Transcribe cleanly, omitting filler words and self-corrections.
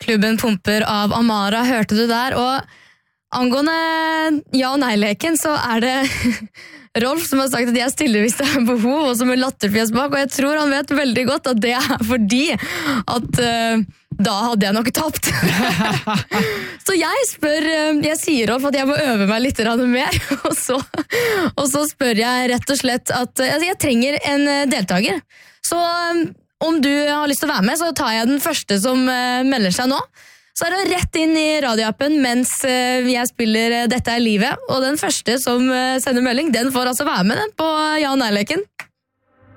Klubben pumper av Amara, hørte du der, og angående ja- og nei-leken så det Rolf som har sagt at jeg stiller hvis det behov, og som latterfjes bak, og jeg tror han vet veldig godt at det fordi at da hadde jeg nok tapt. Så jeg sier Rolf at jeg må øve meg litt mer, og så spør jeg rett og slett at jeg trenger en deltaker. Så om du har lyst til å være med, så tar jeg den første som melder seg nå. Så det rett inn i radioappen mens jeg spiller Dette livet, og den første som sender melding, den får altså være med den på ja- og nei-leken.